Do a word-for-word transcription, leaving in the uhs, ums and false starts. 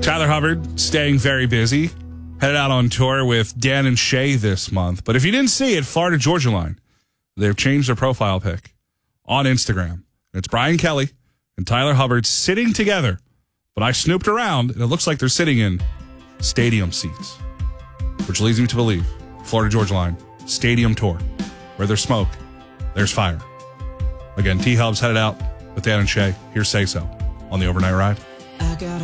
Tyler Hubbard staying very busy. Headed out on tour with Dan and Shay this month. But if you didn't see it, Florida Georgia Line, they've changed their profile pic on Instagram. It's Brian Kelly and Tyler Hubbard sitting together. But I snooped around, and it looks like they're sitting in stadium seats, which leads me to believe Florida Georgia Line stadium tour. Where there's smoke, there's fire. Again, T-Hub's headed out with Dan and Shay. Here's Say So on the overnight ride.